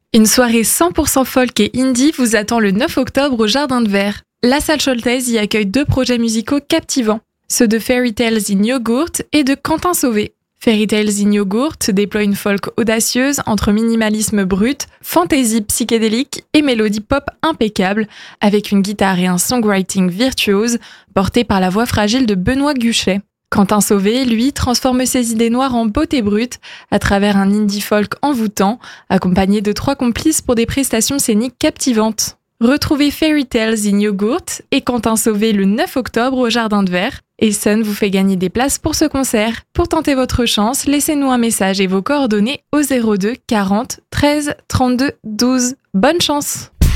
Une soirée 100% folk et indie vous attend le 9 octobre au Jardin de Verre. La salle Choltaise y accueille 2 projets musicaux captivants, ceux de Fairy Tales in Yogurt et de Quentin Sauvé. Fairy Tales in Yogurt déploie une folk audacieuse entre minimalisme brut, fantaisie psychédélique et mélodie pop impeccable, avec une guitare et un songwriting virtuose portés par la voix fragile de Benoît Guchet. Quentin Sauvé, lui, transforme ses idées noires en beauté brute à travers un indie folk envoûtant, accompagné de 3 complices pour des prestations scéniques captivantes. Retrouvez Fairy Tales in Yogurt et Quentin Sauvé le 9 octobre au Jardin de Verre. Et Sun vous fait gagner des places pour ce concert. Pour tenter votre chance, laissez-nous un message et vos coordonnées au 02 40 13 32 12. Bonne chance!